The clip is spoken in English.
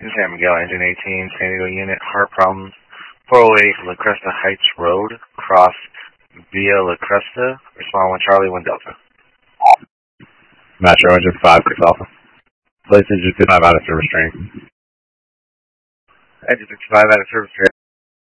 San Miguel, Engine 18, San Diego Unit, heart problems, 408 La Cresta Heights Road, cross via La Cresta, respond 1 Charlie, 1 Delta. Metro Engine 5, 6 Alpha. Place Engine 55 out of service training. Engine 65 out of service training.